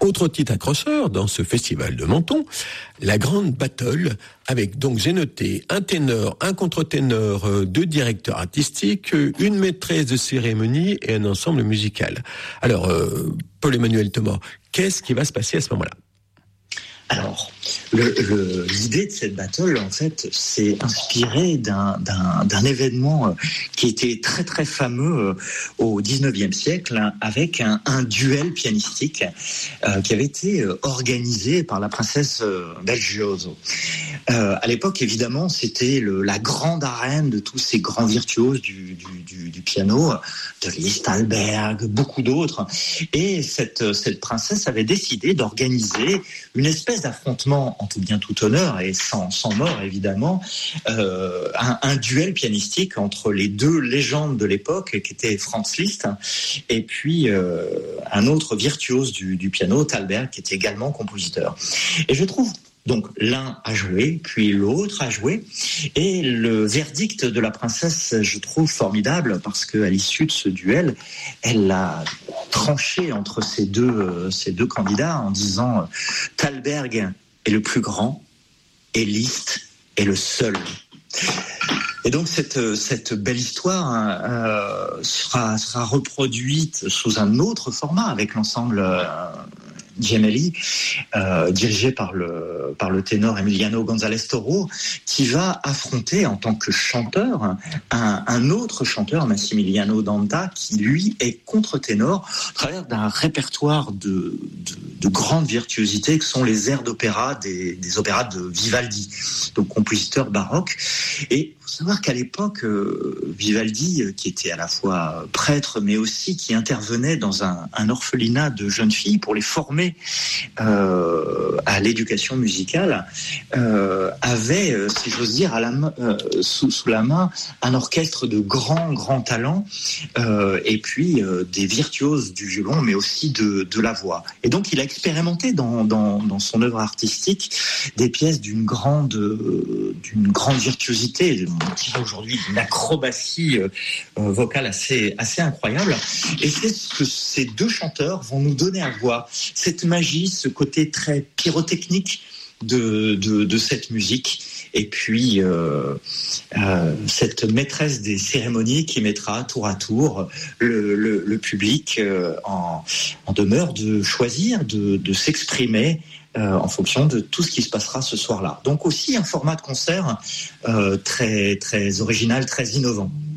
Autre titre accrocheur dans ce festival de Menton, la grande battle avec, donc j'ai noté, un ténor, un contre-ténor, 2 directeurs artistiques, une maîtresse de cérémonie et un ensemble musical. Alors, Paul-Emmanuel Thomas, qu'est-ce qui va se passer à ce moment-là ? Alors, l'idée de cette battle, en fait, c'est inspiré d'un événement qui était très très fameux au 19e siècle, avec un duel pianistique qui avait été organisé par la princesse Belgioso. À l'époque, évidemment, c'était la grande arène de tous ces grands virtuoses du piano, de Liszt, Thalberg, beaucoup d'autres. Et cette princesse avait décidé d'organiser une espèce d'affrontement en tout bien tout honneur et sans mort évidemment, un duel pianistique entre les 2 légendes de l'époque qui étaient Franz Liszt et puis un autre virtuose du piano, Thalberg, qui était également compositeur. Et je trouve donc l'un a joué, puis l'autre a joué, et le verdict de la princesse, je trouve formidable, parce qu'à l'issue de ce duel, elle a tranché entre ces deux candidats en disant Thalberg est le plus grand et Liszt est le seul. Et donc cette belle histoire sera reproduite sous un autre format avec l'ensemble Gemelli, dirigé par le ténor Emiliano González Toro, qui va affronter en tant que chanteur un autre chanteur, Massimiliano Danta, qui lui est contre-ténor à travers d'un répertoire de grande virtuosité que sont les airs d'opéra des opéras de Vivaldi, donc compositeur baroque. Et il faut savoir qu'à l'époque, Vivaldi, qui était à la fois prêtre, mais aussi qui intervenait dans un orphelinat de jeunes filles pour les former à l'éducation musicale, avait, si j'ose dire, sous la main un orchestre de grands talents, et puis des virtuoses du violon, mais aussi de la voix. Et donc il a expérimenté dans son œuvre artistique des pièces d'une grande virtuosité, on dirait aujourd'hui d'une acrobatie vocale assez incroyable. Et c'est ce que ces 2 chanteurs vont nous donner à voir, cette magie, ce côté très pyrotechnique de cette musique, et puis cette maîtresse des cérémonies qui mettra tour à tour le public en demeure de choisir, de s'exprimer en fonction de tout ce qui se passera ce soir-là. Donc aussi un format de concert très, très original, très innovant.